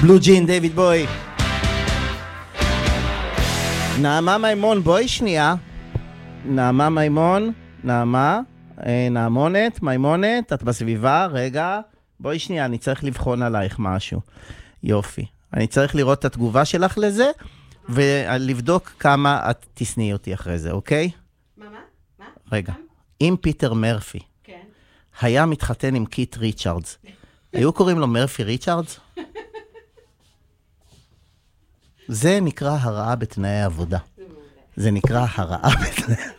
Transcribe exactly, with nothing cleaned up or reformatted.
בלו ג'ין, דיוויד בוי. נעמה מימון, בואי שנייה. נעמה מימון, נעמה, אה, נעמונת, מימונת, את בסביבה, רגע. בואי שנייה, אני צריך לבחון עלייך משהו. יופי. אני צריך לראות את התגובה שלך לזה, ולבדוק כמה את תסני אותי אחרי זה, אוקיי? מה, מה? מה? רגע. אם פיטר מרפי כן. היה מתחתן עם קיט ריצ'רדס, היו קוראים לו מרפי ריצ'רדס? זה נקרא הרעה בתנאי עבודה. זה נקרא הרעה בתנאי עבודה.